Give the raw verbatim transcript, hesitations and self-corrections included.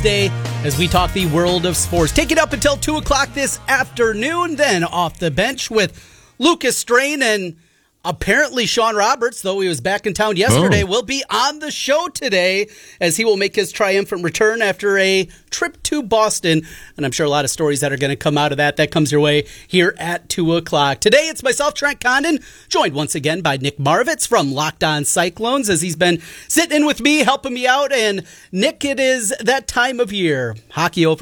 Day as we talk the world of sports. Take it up until two o'clock this afternoon, then off the bench with Lucas Strain and apparently Sean Roberts, though he was back in town yesterday, oh. will be on the show today as he will make his triumphant return after a trip to Boston. And I'm sure a lot of stories that are going to come out of that. That comes your way here at two o'clock. Today, it's myself, Trent Condon, joined once again by Nick Marvitz from Locked On Cyclones as he's been sitting in with me, helping me out. And Nick, it is that time of year. Hockey over.